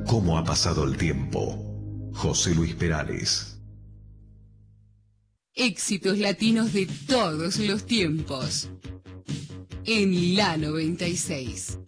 ¿Cómo ha pasado el tiempo? José Luis Perales. Éxitos latinos de todos los tiempos. En la 96.